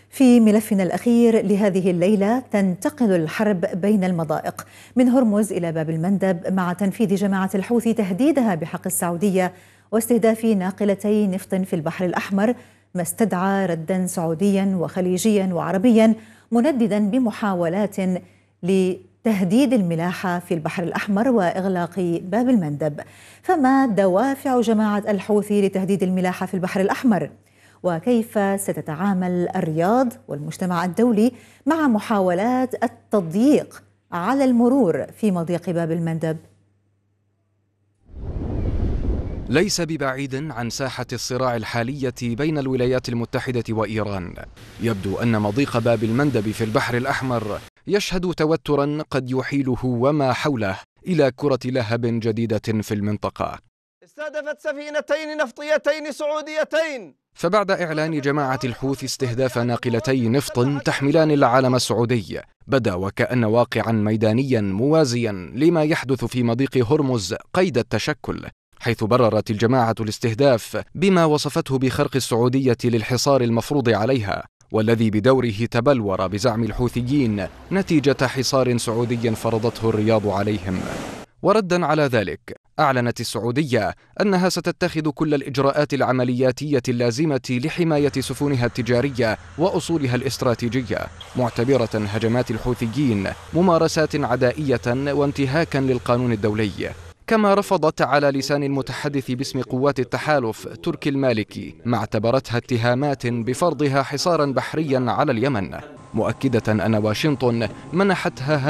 في ملفنا الأخير لهذه الليلة، تنتقل الحرب بين المضائق من هرمز إلى باب المندب مع تنفيذ جماعة الحوثي تهديدها بحق السعودية واستهداف ناقلتي نفط في البحر الأحمر، ما استدعى ردا سعوديا وخليجيا وعربيا منددا بمحاولات لتهديد الملاحة في البحر الأحمر وإغلاق باب المندب. فما دوافع جماعة الحوثي لتهديد الملاحة في البحر الأحمر؟ وكيف ستتعامل الرياض والمجتمع الدولي مع محاولات التضييق على المرور في مضيق باب المندب؟ ليس ببعيد عن ساحة الصراع الحالية بين الولايات المتحدة وإيران. يبدو أن مضيق باب المندب في البحر الأحمر يشهد توترا قد يحيله وما حوله إلى كرة لهب جديدة في المنطقة. استهدفت سفينتين نفطيتين سعوديتين. فبعد إعلان جماعة الحوثي استهداف ناقلتي نفط تحملان العلم السعودي، بدا وكأن واقعا ميدانيا موازيا لما يحدث في مضيق هرمز قيد التشكل، حيث بررت الجماعة الاستهداف بما وصفته بخرق السعودية للحصار المفروض عليها، والذي بدوره تبلور بزعم الحوثيين نتيجة حصار سعودي فرضته الرياض عليهم. وردا على ذلك، أعلنت السعودية أنها ستتخذ كل الإجراءات العملياتية اللازمة لحماية سفنها التجارية وأصولها الاستراتيجية، معتبرة هجمات الحوثيين ممارسات عدائية وانتهاكا للقانون الدولي. كما رفضت على لسان المتحدث باسم قوات التحالف تركي المالكي ما اعتبرتها اتهامات بفرضها حصارا بحريا على اليمن، مؤكدة أن واشنطن منحتها